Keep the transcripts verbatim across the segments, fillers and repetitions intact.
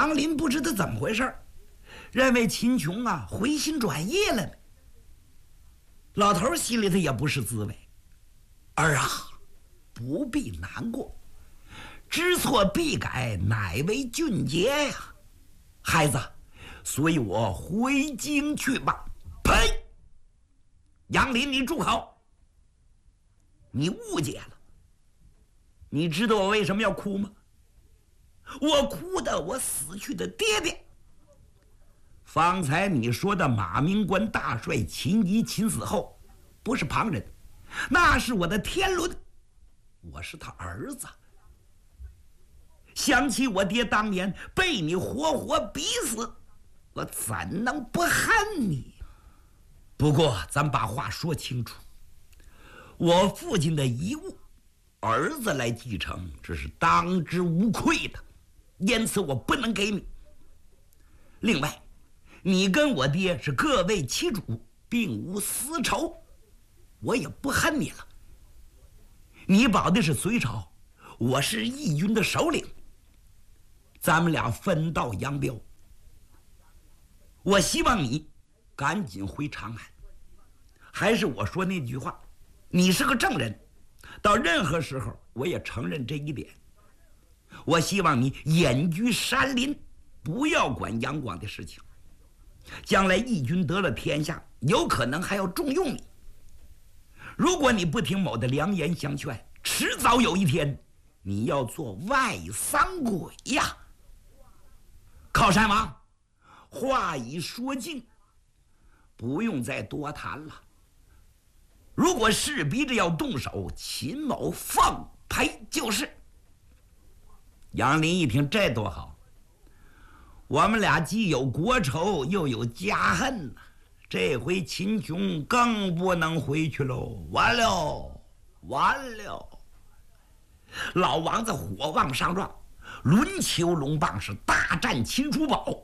杨林不知道怎么回事，认为秦琼啊回心转意了呢。老头心里头也不是滋味。儿啊，不必难过，知错必改，乃为俊杰呀。孩子，随我回京去吧。呸！杨林，你住口！你误解了。你知道我为什么要哭吗？我哭的我死去的爹爹。方才你说的马明关大帅秦仪秦死后，不是旁人，那是我的天伦，我是他儿子。想起我爹当年被你活活逼死，我怎能不恨你？不过咱把话说清楚，我父亲的遗物儿子来继承，这是当之无愧的，因此我不能给你。另外，你跟我爹是各为其主，并无私仇，我也不恨你了。你保的是隋朝，我是义军的首领，咱们俩分道扬镳。我希望你赶紧回长安。还是我说那句话，你是个正人，到任何时候我也承认这一点。我希望你隐居山林，不要管杨广的事情。将来义军得了天下，有可能还要重用你。如果你不听某的良言相劝，迟早有一天你要做外丧鬼呀。靠山王，话已说尽，不用再多谈了。如果是逼着要动手，秦某奉陪就是。杨林一听，这多好，我们俩既有国仇又有家恨呐、啊，这回秦琼更不能回去喽！完了，完了！老王子火往上撞，抡起乌龙棒是大战秦叔宝。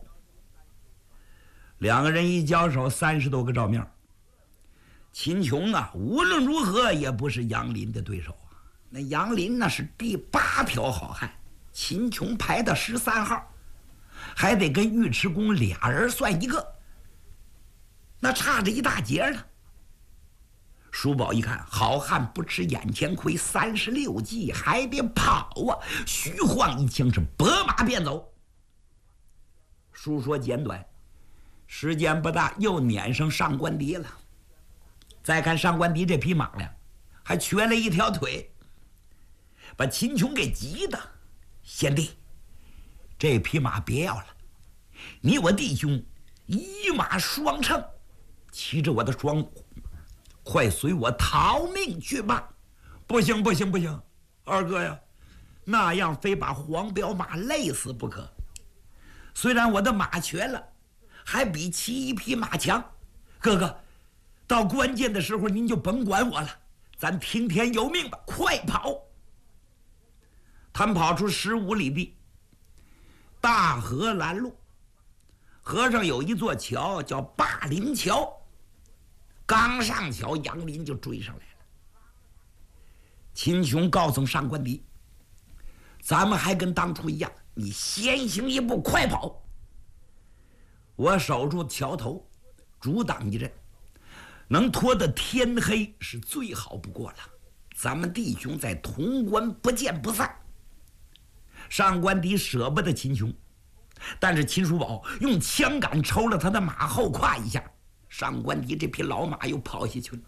两个人一交手，三十多个照面。秦琼啊，无论如何也不是杨林的对手啊。那杨林那是第八条好汉，秦琼排到十三号，还得跟尉迟恭俩人算一个，那差着一大截呢。叔宝一看，好汉不吃眼前亏，三十六计还得跑啊！虚晃一枪，是拨马便走。书说简短，时间不大，又撵上上官迪了。再看上官迪这匹马呀，还瘸了一条腿，把秦琼给急的。贤弟，这匹马别要了，你我弟兄一马双乘，骑着我的双虎，快随我逃命去吧！不行不行不行，二哥呀，那样非把黄骠马累死不可。虽然我的马瘸了，还比骑一匹马强。哥哥，到关键的时候您就甭管我了，咱听天由命吧，快跑！他们跑出十五里地，大河拦路，河上有一座桥叫霸陵桥。刚上桥，杨林就追上来了。秦琼告诉上官迪，咱们还跟当初一样，你先行一步，快跑，我守住桥头，阻挡一阵，能拖得天黑是最好不过了。咱们弟兄在潼关不见不散。上官迪舍不得秦琼，但是秦叔宝用枪杆抽了他的马后胯一下，上官迪这匹老马又跑下去了。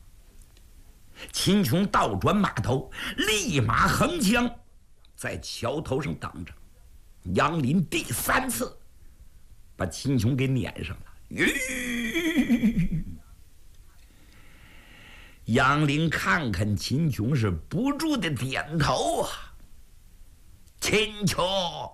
秦琼倒转马头，立马横枪在桥头上等着。杨林第三次把秦琼给撵上了。杨林看看秦琼，是不住的点头啊。秦琼，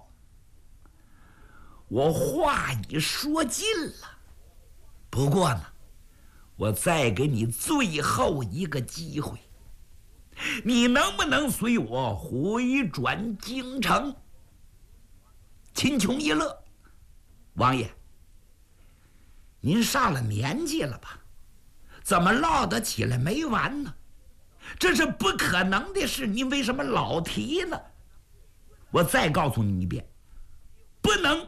我话已说尽了，不过呢，我再给你最后一个机会，你能不能随我回转京城？秦琼一乐，王爷，您上了年纪了吧？怎么唠得起来没完呢？这是不可能的事，你为什么老提呢？我再告诉你一遍，不能